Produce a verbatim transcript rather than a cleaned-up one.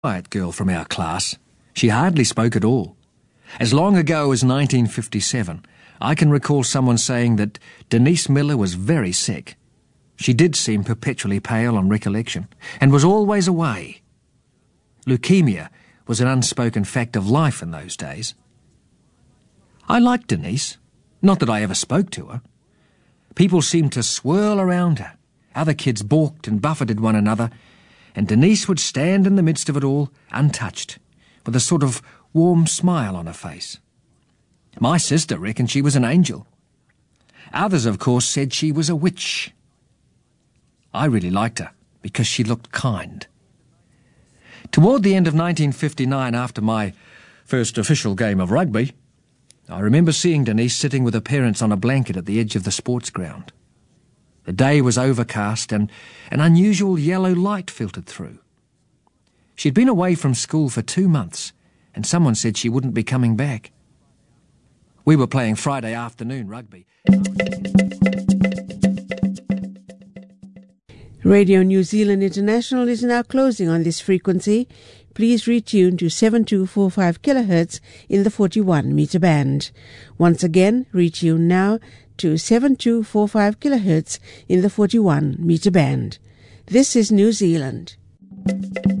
quiet girl from our class. She hardly spoke at all. As long ago as nineteen fifty-seven, I can recall someone saying that Denise Miller was very sick. She did seem perpetually pale on recollection, and was always away. Leukemia was an unspoken fact of life in those days. I liked Denise, not that I ever spoke to her. People seemed to swirl around her. Other kids balked and buffeted one another, and Denise would stand in the midst of it all, untouched, with a sort of warm smile on her face. My sister reckoned she was an angel. Others, of course, said she was a witch. I really liked her, because she looked kind. Toward the end of nineteen fifty-nine, after my first official game of rugby, I remember seeing Denise sitting with her parents on a blanket at the edge of the sports ground. The day was overcast and an unusual yellow light filtered through. She'd been away from school for two months, and someone said she wouldn't be coming back. We were playing Friday afternoon rugby. Radio New Zealand International is now closing on this frequency. Please retune to seven two four five kilohertz in the forty-one meter band. Once again, retune now to seven two four five kilohertz in the forty-one meter band. This is New Zealand.